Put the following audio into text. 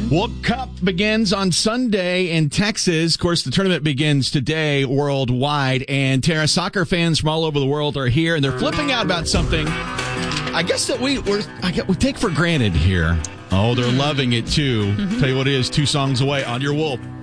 World Cup begins on Sunday in Texas. Of course, the tournament begins today worldwide. And Tara, soccer fans from all over the world are here, and they're flipping out about something I guess that we take for granted here. Oh, they're loving it, too. Tell you what it is, 2 songs away on Your Wolf.